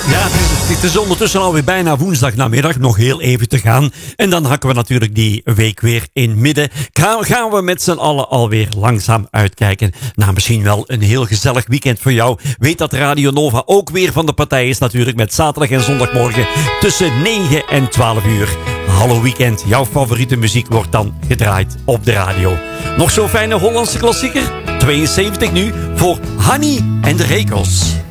Ja, het is ondertussen alweer bijna woensdagnamiddag. Nog heel even te gaan. En dan hakken we natuurlijk die week weer in midden. Gaan we met z'n allen alweer langzaam uitkijken naar misschien wel een heel gezellig weekend voor jou. Weet dat Radio Nova ook weer van de partij is natuurlijk. Met zaterdag en zondagmorgen tussen 9 en 12 uur. Hallo weekend. Jouw favoriete muziek wordt dan gedraaid op de radio. Nog zo'n fijne Hollandse klassieker. 72 nu voor Hanny en de Rekels.